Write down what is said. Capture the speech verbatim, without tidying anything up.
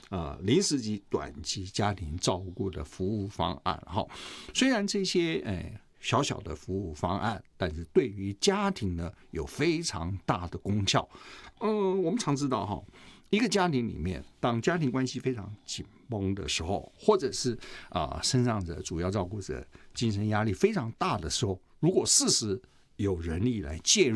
呃临时及短期家庭照顾的服务方案。哈，虽然这些哎小小的服务方案，但是对于家庭呢有非常大的功效。嗯、呃，我们常知道哈，一个家庭里面，当家庭关系非常紧绷的时候，或者是啊、呃、身上的主要照顾者精神压力非常大的时候，如果适时有人力来介入。